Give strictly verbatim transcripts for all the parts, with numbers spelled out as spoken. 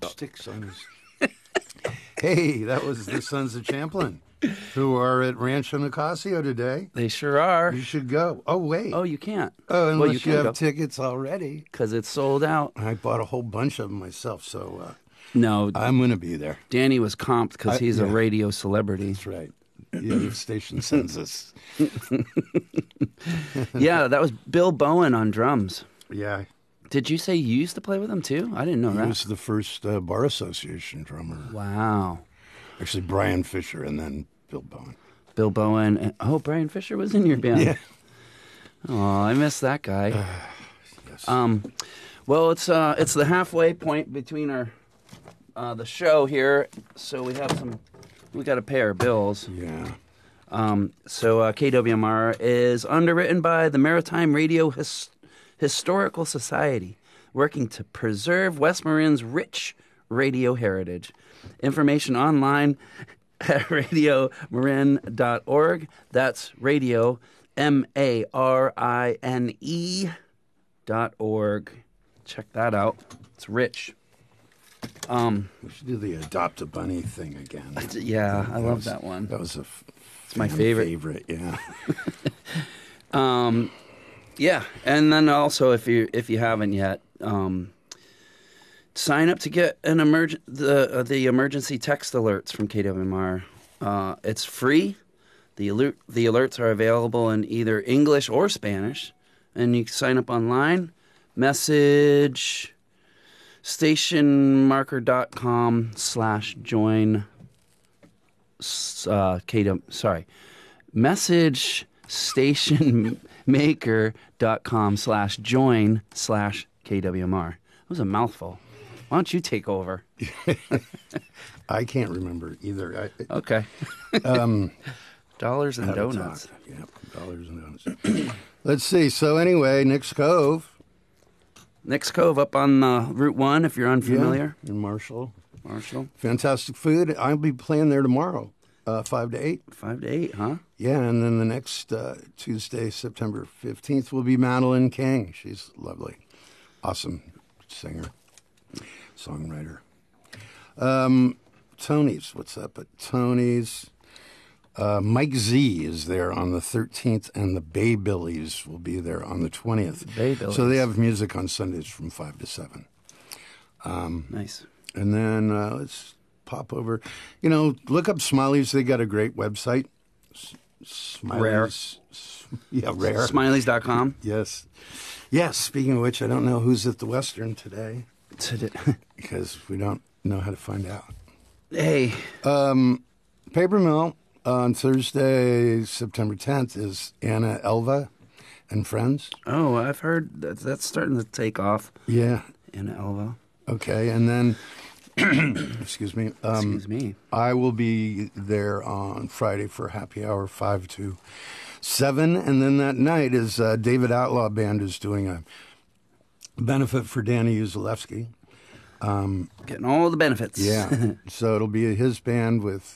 Sticks on his. Hey, that was the Sons of Champlain, who are at Rancho Nicasio today. They sure are. You should go. Oh, wait. Oh, you can't. Oh, unless well, you, you, can have go. tickets already. Because it's sold out. I bought a whole bunch of them myself, so uh, No, I'm going to be there. Danny was comped because I- he's a yeah. radio celebrity. That's right. The other station sends us. Yeah, that was Bill Bowen on drums. Yeah, Did you say you used to play with him too? I didn't know he that. was the first uh, Bar Association drummer. Wow. Actually, Brian Fisher and then Bill Bowen. Bill Bowen. And, oh, Brian Fisher was in your band. Yeah. Oh, I miss that guy. Yes. Um, well, it's uh, it's the halfway point between our uh, the show here, so we have some. We got to pay our bills. yeah. Um, so uh, K W M R is underwritten by the Maritime Radio His- Historical Society, working to preserve West Marin's rich radio heritage. Information online at radio marin dot org. That's radio, M A R I N E dot org. Check that out. It's rich. Um, We should do the Adopt a Bunny thing again. yeah, I love was- that one. That was a f- It's my fan favorite. Favorite, yeah. Um, yeah, and then also if you if you haven't yet, um, sign up to get an emerg- the uh, the emergency text alerts from K W M R. Uh, it's free. The alert the alerts are available in either English or Spanish, and you can sign up online. Message stationmarker.com slash join uh, K W sorry message stationmaker.com slash join slash KWMR. It was a mouthful. Why don't you take over? I can't remember either. I, Okay. um, Dollars and how to donuts. talk. Yep, dollars and donuts. Let's see. So anyway, Nick's Cove. Nick's Cove up on uh, Route one if you're unfamiliar. Yeah, in Marshall. Marshall. Fantastic food. I'll be playing there tomorrow, uh, five to eight. Five to eight, huh? Yeah, and then the next uh, Tuesday, September fifteenth, will be Madeline King. She's lovely. Awesome singer, songwriter. Um, Tony's, what's up at Tony's? Uh, Mike Z is there on the thirteenth, and the Bay Billies will be there on the twentieth. Bay So Billies. they have music on Sundays from five to seven. Um, Nice. And then uh, let's pop over. You know, look up Smiley's. They got a great website. S- Smiley's. S- Yeah, rare. Smileys dot com. Yes. Yes, speaking of which, I don't know who's at the Western today because we don't know how to find out. Hey, Um, Paper Mill on Thursday, September tenth, is Anna Elva and Friends. oh, I've heard that that's starting to take off Yeah. in Elva. Okay. And then, excuse me. Um, Excuse me. I will be there on Friday for happy hour, five to seven. And then that night is uh, David Outlaw Band is doing a benefit for Danny Uzalewski. Getting all the benefits. Yeah. So it'll be his band with,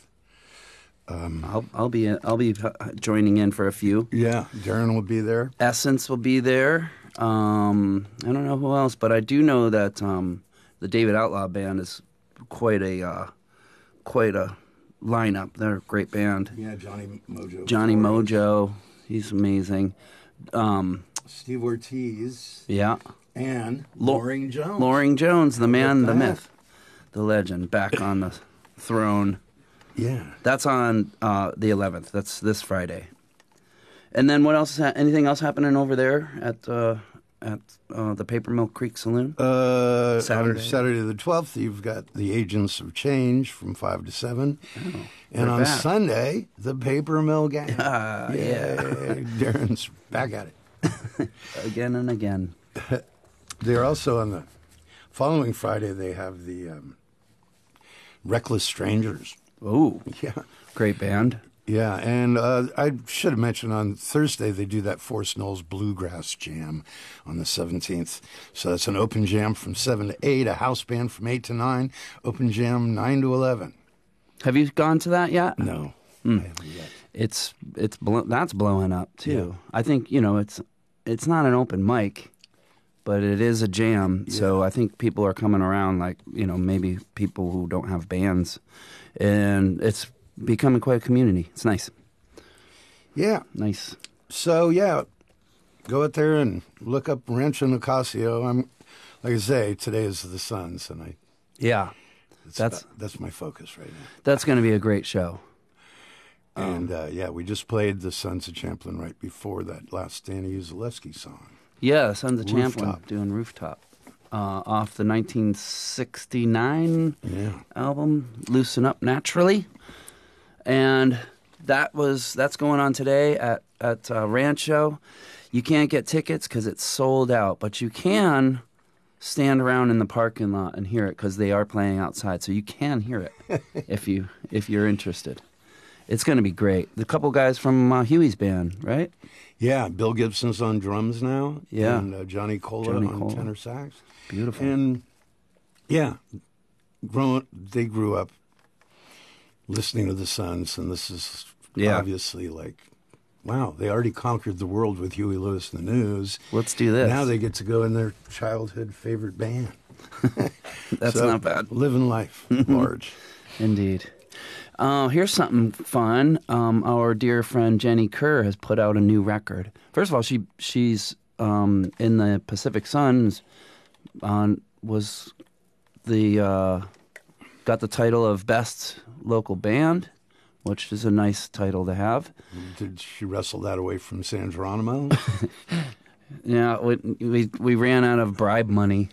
I'll I'll be I'll be uh, joining in for a few. yeah, Darren will be there. Essence will be there. Um, I don't know who else, but I do know that um, the David Outlaw Band is quite a uh, quite a lineup. They're a great band. Yeah, Johnny Mojo. Johnny Flores. Mojo, he's amazing. Um, Steve Ortiz. yeah, And Lo- Loring Jones. Loring Jones, the man, the that? myth, the legend, back on the throne. Yeah. That's on uh, the eleventh. That's this Friday. And then what else? Is ha- anything else happening over there at uh, at uh, the Paper Mill Creek Saloon? Uh, Saturday. On Saturday the twelfth, you've got the Agents of Change from five to seven. and we're on back. Sunday, the Paper Mill Gang. Ah, Yay. Darren's back at it. Again and again. They're also on the following Friday, they have the um, Reckless Strangers. Ooh, Yeah. great band. Yeah, and uh, I should have mentioned on Thursday they do that Forest Knolls Bluegrass Jam on the seventeenth. So it's an open jam from seven to eight, a house band from eight to nine, open jam nine to eleven. Have you gone to that yet? No, I haven't yet. It's it's blo- that's blowing up too. I think you know it's it's not an open mic, but it is a jam. Yeah. So I think people are coming around, like, you know, maybe people who don't have bands. And it's becoming quite a community. It's nice. Yeah. Nice. So, yeah, go out there and look up Rancho Nicasio. I'm, like I say, today is the Suns, and I Yeah. that's That's about- that's my focus right now. that's going to be a great show. And uh, yeah, we just played the Sons of Champlin right before that last Danny Uzaleski song. Yeah, Sons of Champlin Rooftop. doing Rooftop. Uh, off the nineteen sixty-nine Yeah. album, Loosen Up Naturally. And that was that's going on today at, at uh, Rancho. You can't get tickets because it's sold out, but you can stand around in the parking lot and hear it because they are playing outside, so you can hear it if you if you're interested. It's going to be great. The couple guys from uh, Huey's band, right? Yeah, Bill Gibson's on drums now. Yeah. And uh, Johnny Cola Johnny on Cola. tenor sax. Beautiful. And yeah, grown, they grew up listening to the Sons, and this is Yeah. obviously like, wow, they already conquered the world with Huey Lewis and the News. Let's do this. Now they get to go in their childhood favorite band. That's So, not bad. Living life large. Indeed. Uh, here's something fun. Um, our dear friend Jenny Kerr has put out a new record. First of all, she she's um, in the Pacific Suns. On was the uh, got the title of best local band, which is a nice title to have. Did she wrestle that away from San Geronimo? Yeah, we we, we ran out of bribe money.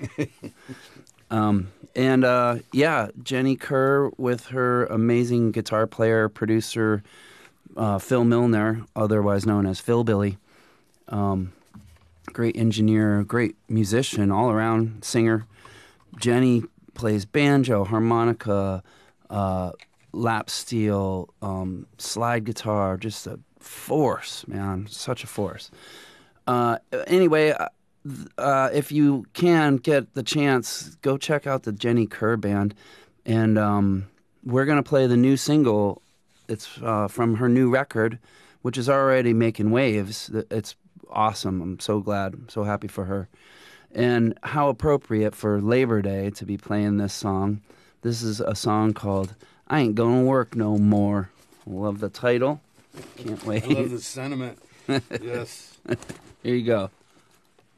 Um, and, uh, yeah, Jenny Kerr with her amazing guitar player, producer, uh, Phil Milner, otherwise known as Phil Billy. Um, great engineer, great musician, all around singer. Jenny plays banjo, harmonica, uh, lap steel, um, slide guitar, just a force, man, such a force. Uh, anyway, uh, Uh, if you can get the chance, go check out the Jenny Kerr Band. And um, we're going to play the new single. It's uh, from her new record, which is already making waves. It's awesome. I'm so glad. I'm so happy for her. And how appropriate for Labor Day to be playing this song. This is a song called I Ain't Gonna Work No More. Love the title. Can't wait. I love the sentiment. Yes. Here you go.